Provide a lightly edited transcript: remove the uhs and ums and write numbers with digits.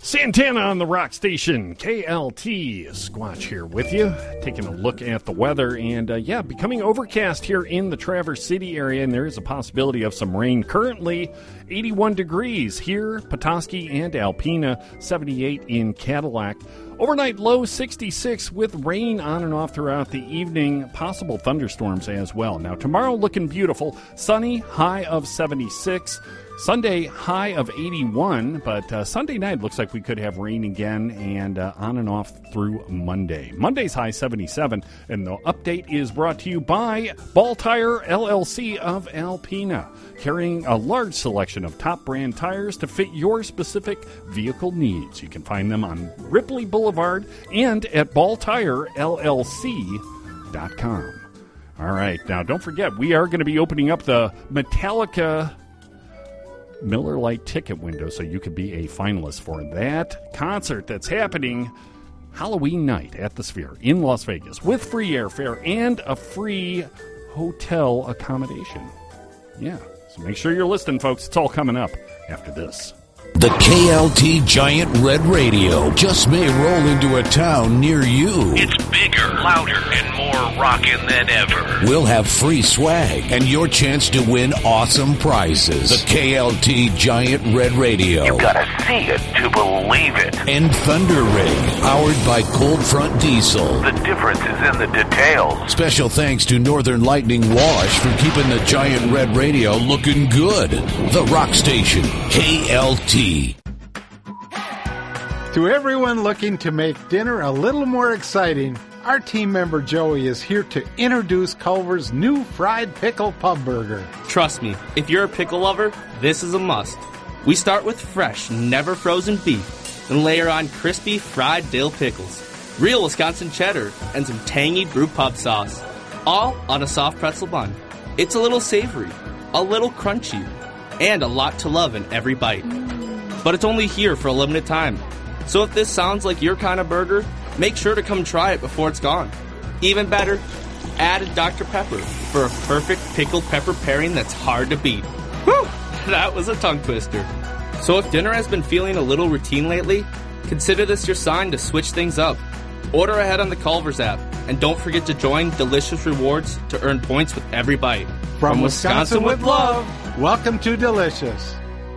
Santana on the Rock Station, KLT. Squatch here with you, taking a look at the weather. And, becoming overcast here in the Traverse City area, and there is a possibility of some rain. Currently, 81 degrees here, Petoskey and Alpena, 78 in Cadillac. Overnight low 66 with rain on and off throughout the evening. Possible thunderstorms as well. Now, tomorrow looking beautiful. Sunny, high of 76. Sunday, high of 81, but Sunday night looks like we could have rain again, and on and off through Monday. Monday's high 77, and the update is brought to you by Ball Tire LLC of Alpena, carrying a large selection of top brand tires to fit your specific vehicle needs. You can find them on Ripley Boulevard and at balltirellc.com. All right, now don't forget, we are going to be opening up the Metallica Miller Lite ticket window, so you could be a finalist for that concert that's happening Halloween night at the Sphere in Las Vegas with free airfare and a free hotel accommodation. Yeah, so make sure you're listening, folks. It's all coming up after this. The KLT Giant Red Radio just may roll into a town near you. It's bigger, louder, and more rockin' than ever. We'll have free swag and your chance to win awesome prizes. The KLT Giant Red Radio. You gotta see it to believe it. And Thunder Rig, powered by Cold Front Diesel. The difference is in the details. Special thanks to Northern Lightning Wash for keeping the Giant Red Radio looking good. The Rock Station, KLT. To everyone looking to make dinner a little more exciting, our team member Joey is here to introduce Culver's new fried pickle pub burger. Trust me, if you're a pickle lover, this is a must. We start with fresh, never frozen beef, and layer on crispy fried dill pickles, real Wisconsin cheddar, and some tangy brew pub sauce, all on a soft pretzel bun. It's a little savory, a little crunchy, and a lot to love in every bite. But it's only here for a limited time. So if this sounds like your kind of burger, make sure to come try it before it's gone. Even better, add a Dr. Pepper for a perfect pickled pepper pairing that's hard to beat. Whew, that was a tongue twister. So if dinner has been feeling a little routine lately, consider this your sign to switch things up. Order ahead on the Culver's app, and don't forget to join Delicious Rewards to earn points with every bite. From Wisconsin with love, welcome to Delicious.